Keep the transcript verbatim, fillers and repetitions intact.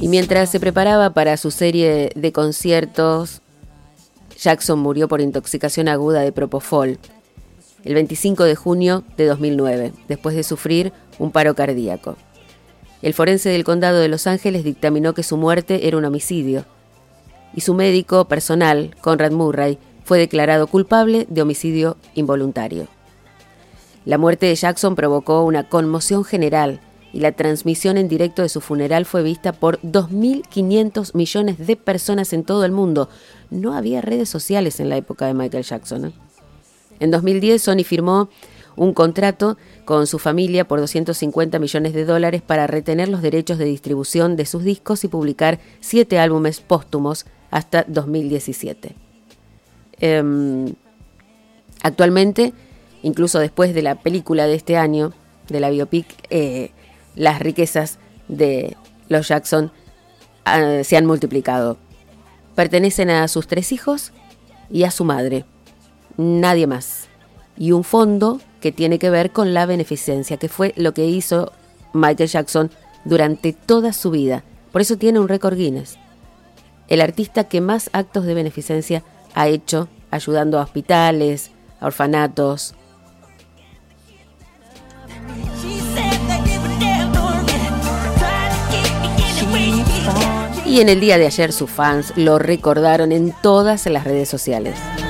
Y mientras se preparaba para su serie de conciertos, Jackson murió por intoxicación aguda de propofol el veinticinco de junio de dos mil nueve, después de sufrir un paro cardíaco. El forense del condado de Los Ángeles dictaminó que su muerte era un homicidio, y su médico personal, Conrad Murray, fue declarado culpable de homicidio involuntario. La muerte de Jackson provocó una conmoción general y la transmisión en directo de su funeral fue vista por dos mil quinientos millones de personas en todo el mundo. No había redes sociales en la época de Michael Jackson, ¿eh? En dos mil diez, Sony firmó un contrato con su familia por doscientos cincuenta millones de dólares para retener los derechos de distribución de sus discos y publicar siete álbumes póstumos hasta dos mil diecisiete. Eh, actualmente, incluso después de la película de este año, de la biopic, eh, las riquezas de los Jackson eh, se han multiplicado. Pertenecen a sus tres hijos y a su madre. Nadie más. Y un fondo que tiene que ver con la beneficencia, que fue lo que hizo Michael Jackson durante toda su vida. Por eso tiene un récord Guinness. El artista que más actos de beneficencia ha hecho, ayudando a hospitales, a orfanatos. Y en el día de ayer sus fans lo recordaron en todas las redes sociales.